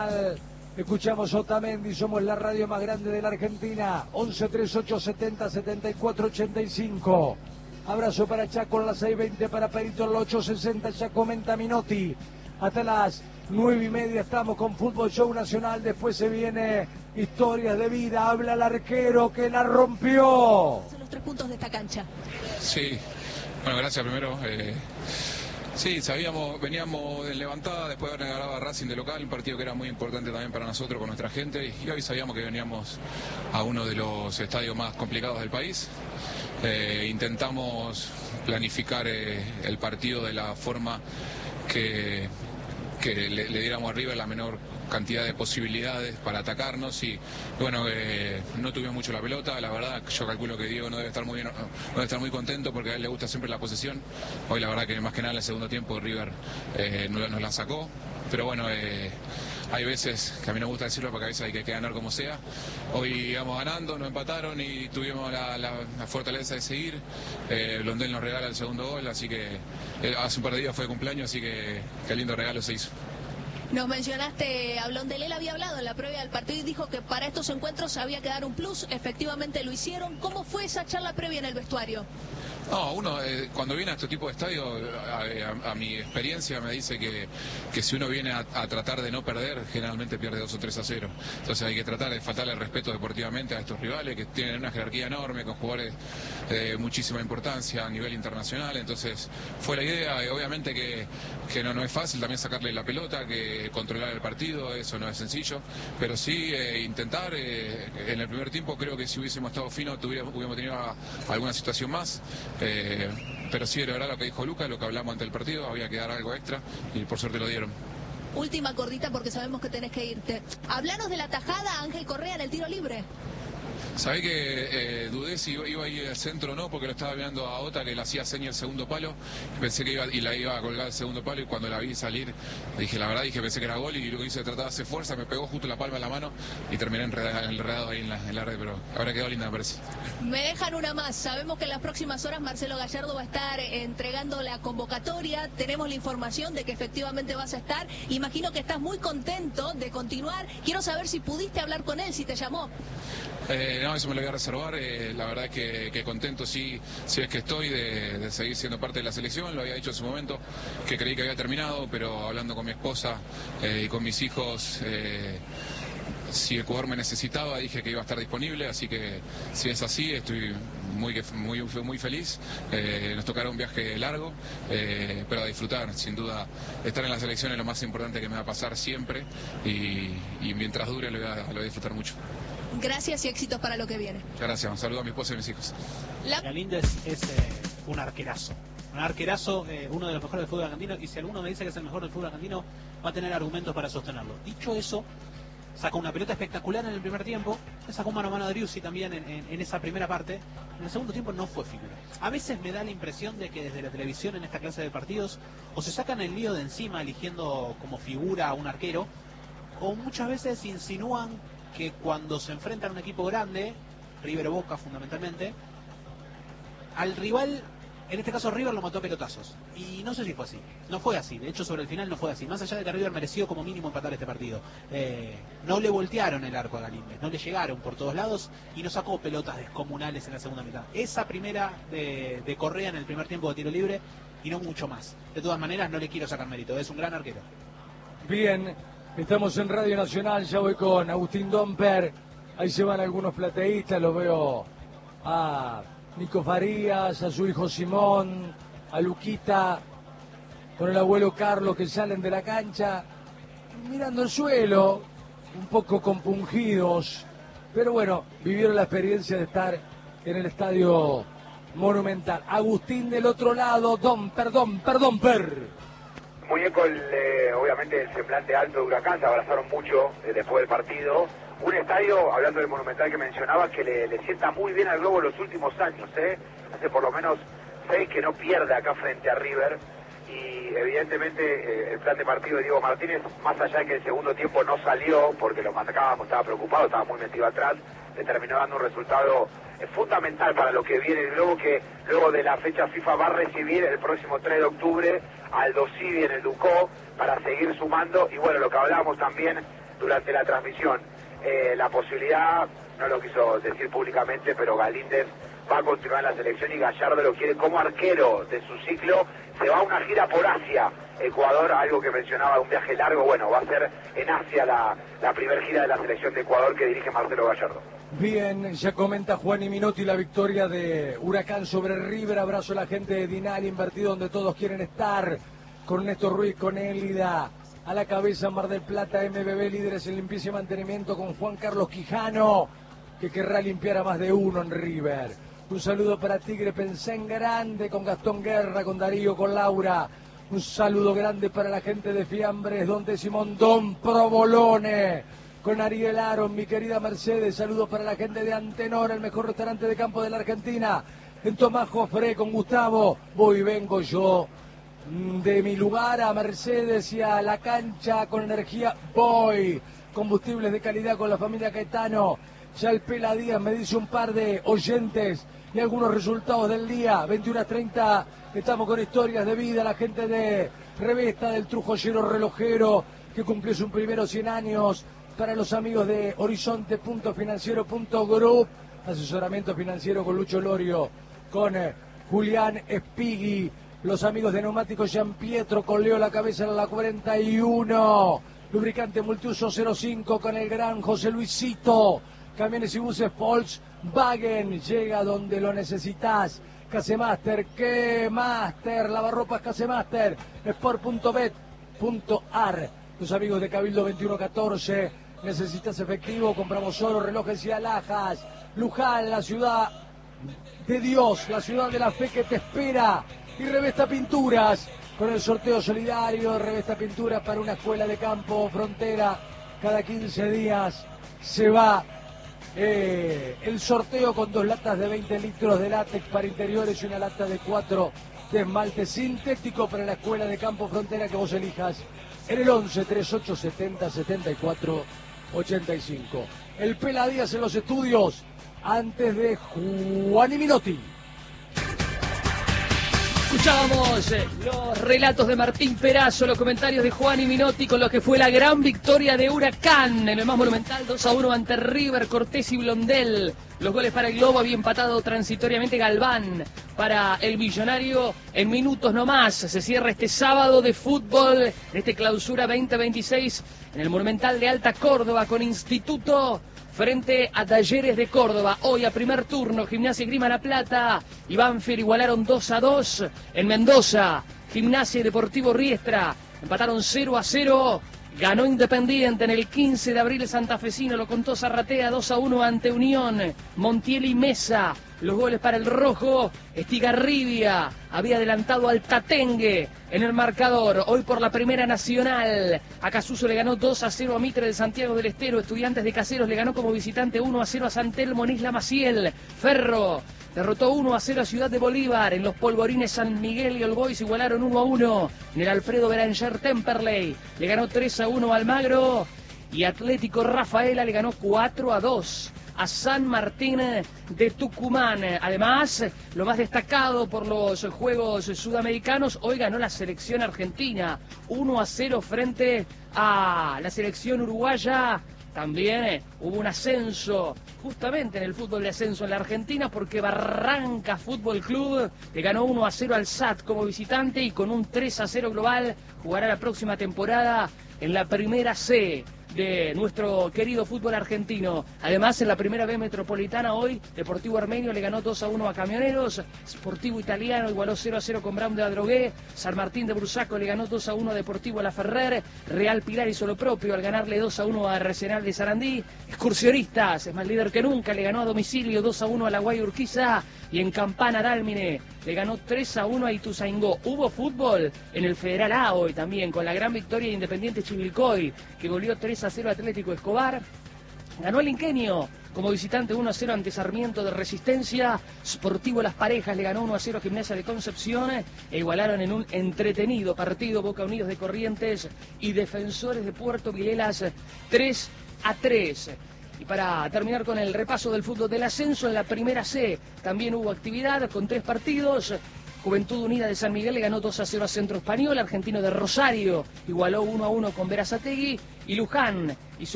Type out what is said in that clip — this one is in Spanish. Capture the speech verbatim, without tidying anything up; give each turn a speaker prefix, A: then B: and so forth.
A: Escuchamos Otamendi, somos la radio más grande de la Argentina. Once treinta y ocho setenta setenta y cuatro ochenta y cinco. Abrazo para Chaco en las seis veinte, para Perito en las ocho sesenta. Ya comenta Minotti. Hasta las nueve y media estamos con Fútbol Show Nacional. Después se viene Historias de Vida. Habla el arquero que la rompió.
B: Son los tres puntos de esta cancha.
C: Sí, bueno, gracias primero. Eh... Sí, sabíamos, veníamos de levantada después de haber ganado a Racing de local, un partido que era muy importante también para nosotros con nuestra gente, y hoy sabíamos que veníamos a uno de los estadios más complicados del país. Eh, intentamos planificar eh, el partido de la forma que, que le, le diéramos a River la menor cantidad de posibilidades para atacarnos, y bueno, eh, no tuvimos mucho la pelota, la verdad. Yo calculo que Diego no debe estar muy bien, no debe estar muy contento, porque a él le gusta siempre la posesión. Hoy la verdad que más que nada en el segundo tiempo River eh, nos, nos la sacó, pero bueno, eh, hay veces que a mí no me gusta decirlo porque a veces hay que, que ganar como sea. Hoy íbamos ganando, nos empataron y tuvimos la, la, la fortaleza de seguir. eh, Blondel nos regala el segundo gol, así que eh, hace un par de días fue de cumpleaños, así que qué lindo regalo se hizo.
B: Nos mencionaste a Blondel, él había hablado en la previa del partido y dijo que para estos encuentros había que dar un plus, efectivamente lo hicieron. ¿Cómo fue esa charla previa en el vestuario?
C: No, uno eh, cuando viene a este tipo de estadios, a, a, a mi experiencia me dice que, que si uno viene a, a tratar de no perder, generalmente pierde dos o tres a cero. Entonces hay que tratar de faltarle el respeto deportivamente a estos rivales que tienen una jerarquía enorme, con jugadores de muchísima importancia a nivel internacional. Entonces fue la idea, y obviamente que, que no, no es fácil también sacarle la pelota, que controlar el partido, eso no es sencillo, pero sí eh, intentar. Eh, en el primer tiempo creo que si hubiésemos estado finos tuviéramos, hubiéramos tenido alguna situación más. Eh, pero sí, era verdad lo que dijo Lucas, lo que hablamos ante el partido, había que dar algo extra y por suerte lo dieron.
B: Última cortita porque sabemos que tenés que irte. Hablanos de la tajada Ángel Correa en el tiro libre.
C: Sabé que eh, dudé si iba, iba a ir al centro o no, porque lo estaba mirando a Ota, que le hacía seña el segundo palo. Pensé que iba y la iba a colgar el segundo palo, y cuando la vi salir, dije la verdad, dije pensé que era gol, y lo que hice trataba de hacer fuerza, me pegó justo la palma en la mano y terminé enredado, enredado ahí en la, en la red, pero habrá quedado linda, me parece.
B: Me dejan una más. Sabemos que en las próximas horas Marcelo Gallardo va a estar entregando la convocatoria. Tenemos la información de que efectivamente vas a estar. Imagino que estás muy contento de continuar. Quiero saber si pudiste hablar con él, si te llamó.
C: Eh, no, eso me lo voy a reservar. Eh, la verdad es que, que contento sí, sí es que estoy de, de seguir siendo parte de la selección. Lo había dicho en su momento, que creí que había terminado, pero hablando con mi esposa eh, y con mis hijos, eh, si Ecuador me necesitaba, dije que iba a estar disponible, así que si es así, estoy muy muy, muy feliz. Eh, nos tocará un viaje largo, eh, pero a disfrutar, sin duda. Estar en la selección es lo más importante que me va a pasar siempre, y, y mientras dure lo voy, a, lo voy a disfrutar mucho.
B: Gracias y éxitos para lo que viene.
C: Gracias, un saludo a mi esposa y a mis hijos.
D: La... Galíndez es eh, un arquerazo. Un arquerazo, eh, uno de los mejores del fútbol argentino, y si alguno me dice que es el mejor del fútbol argentino, va a tener argumentos para sostenerlo. Dicho eso, sacó una pelota espectacular en el primer tiempo, le sacó mano a mano a Driussi también en, en, en esa primera parte. En el segundo tiempo no fue figura. A veces me da la impresión de que desde la televisión en esta clase de partidos o se sacan el lío de encima eligiendo como figura a un arquero, o muchas veces insinúan que cuando se enfrentan a un equipo grande, River o Boca fundamentalmente, al rival, en este caso River lo mató a pelotazos. Y no sé si fue así. No fue así. De hecho, sobre el final no fue así. Más allá de que River mereció como mínimo empatar este partido. Eh, no le voltearon el arco a Galíndez. No le llegaron por todos lados y no sacó pelotas descomunales en la segunda mitad. Esa primera de, de Correa en el primer tiempo de tiro libre y no mucho más. De todas maneras, no le quiero sacar mérito. Es un gran arquero.
A: Bien, estamos en Radio Nacional. Ya voy con Agustín Domper. Ahí se van algunos plateístas. Los veo a Nico Farías, a su hijo Simón, a Luquita, con el abuelo Carlos, que salen de la cancha mirando el suelo, un poco compungidos, pero bueno, vivieron la experiencia de estar en el estadio Monumental. Agustín del otro lado, Domper, Domper, Domper.
E: Muy bien, con eh, obviamente el semblante alto de Huracán, se abrazaron mucho eh, después del partido. Un estadio, hablando del Monumental que mencionaba, que le, le sienta muy bien al Globo los últimos años, ¿eh? Hace por lo menos seis que no pierde acá frente a River. Y evidentemente eh, el plan de partido de Diego Martínez, más allá de que el segundo tiempo no salió, porque lo marcábamos, estaba preocupado, estaba muy metido atrás, le terminó dando un resultado eh, fundamental para lo que viene el Globo, que luego de la fecha FIFA va a recibir el próximo tres de octubre al Dosivi en el Ducó para seguir sumando. Y bueno, lo que hablábamos también durante la transmisión. Eh, la posibilidad, no lo quiso decir públicamente, pero Galíndez va a continuar en la selección y Gallardo lo quiere como arquero de su ciclo. Se va a una gira por Asia, Ecuador, algo que mencionaba, un viaje largo. Bueno, va a ser en Asia la, la primera gira de la selección de Ecuador que dirige Marcelo Gallardo.
A: Bien, ya comenta Juan y Minotti la victoria de Huracán sobre River. Abrazo a la gente de Dinal Invertido, donde todos quieren estar, con Néstor Ruiz, con Élida a la cabeza, Mar del Plata, M B B, líderes en limpieza y mantenimiento, con Juan Carlos Quijano, que querrá limpiar a más de uno en River. Un saludo para Tigre, pensé en grande, con Gastón Guerra, con Darío, con Laura. Un saludo grande para la gente de Fiambres, donde Simón Don Provolone, con Ariel Aron, mi querida Mercedes. Saludos para la gente de Antenor, el mejor restaurante de campo de la Argentina. En Tomás Jofré, con Gustavo, voy y vengo yo de mi lugar a Mercedes y a la cancha con energía voy. Combustibles de calidad con la familia Caetano. Ya el Pela Díaz me dice un par de oyentes y algunos resultados del día. veintiuno a treinta, estamos con historias de vida. La gente de Revesta, del Trujollero Relojero, que cumplió sus primeros cien años. Para los amigos de Horizonte punto financiero punto group, asesoramiento financiero con Lucho Lorio, con eh, Julián Espigui. Los amigos de Neumáticos Gian Pietro, con Leo La Cabeza en la cuarenta y uno. Lubricante multiuso cero cinco con el gran José Luisito. Camiones y buses Volkswagen, llega donde lo necesitas. Casemaster, ¿qué Master? Lavarropas Casemaster, sport punto bet punto ar. Los amigos de Cabildo veintiuno catorce, necesitas efectivo, compramos oro, relojes y alhajas. Luján, la ciudad de Dios, la ciudad de la fe que te espera. Y Revesta Pinturas, con el sorteo solidario, Revesta Pinturas para una escuela de campo, Frontera. Cada quince días se va eh, el sorteo con dos latas de veinte litros de látex para interiores y una lata de cuatro de esmalte sintético para la escuela de campo Frontera que vos elijas en el once, treinta y ocho, setenta, setenta y cuatro, ochenta y cinco. El Pela Díaz en los estudios, antes de Juan y Minotti.
F: Escuchábamos eh, los relatos de Martín Perazo, los comentarios de Juan y Minotti con lo que fue la gran victoria de Huracán en el más monumental dos a uno ante River, Cortés y Blondel. Los goles para el Globo, había empatado transitoriamente Galván para el Millonario en minutos nomás. Se cierra este sábado de fútbol, en este clausura veinte veintiséis en el monumental de Alta Córdoba con Instituto frente a Talleres de Córdoba. Hoy a primer turno, Gimnasia y Grima La Plata y Banfield igualaron dos a dos. En Mendoza, Gimnasia y Deportivo Riestra empataron cero a cero. Ganó Independiente en el quince de abril santafesino, lo contó Zarratea, dos a uno ante Unión. Montiel y Mesa, los goles para el rojo. Estigarribia había adelantado al Tatengue en el marcador. Hoy por la Primera Nacional, Acasuso le ganó dos a cero a Mitre de Santiago del Estero. Estudiantes de Caseros le ganó como visitante uno a cero a San Telmo en Isla Maciel. Ferro derrotó uno a cero a Ciudad de Bolívar. En los Polvorines San Miguel y All Boys igualaron uno a uno. En el Alfredo Beranger Temperley le ganó tres a uno a Almagro. Y Atlético Rafaela le ganó cuatro a dos a San Martín de Tucumán. Además, lo más destacado por los Juegos Sudamericanos, hoy ganó la selección argentina uno a cero frente a la selección uruguaya. También eh, hubo un ascenso justamente en el fútbol de ascenso en la Argentina, porque Barranca Fútbol Club le ganó uno a cero al S A T como visitante y con un tres a cero global jugará la próxima temporada en la Primera C de nuestro querido fútbol argentino. Además, en la Primera B Metropolitana hoy, Deportivo Armenio le ganó dos a uno a Camioneros, Sportivo Italiano igualó cero a cero con Brown de Adrogué, San Martín de Bursaco le ganó dos a uno a Deportivo La Ferrer, Real Pilar hizo lo propio al ganarle dos a uno a Arsenal de Sarandí, Excursionistas, es más líder que nunca, le ganó a domicilio dos a uno a La Guay Urquiza, y en Campana Dálmine le ganó tres a uno a Ituzaingó. Hubo fútbol en el Federal A hoy también, con la gran victoria de Independiente Chivilcoy, que goleó tres a cero a Atlético Escobar. Ganó el Ingenio como visitante uno a cero ante Sarmiento de Resistencia. Sportivo Las Parejas le ganó uno a cero a Gimnasia de Concepción e igualaron en un entretenido partido Boca Unidos de Corrientes y Defensores de Puerto Vilelas tres a tres. Y para terminar con el repaso del fútbol del ascenso, en la Primera C también hubo actividad con tres partidos. Juventud Unida de San Miguel le ganó dos a cero a Centro Español. Argentino de Rosario igualó uno a uno con Berazategui. Y Luján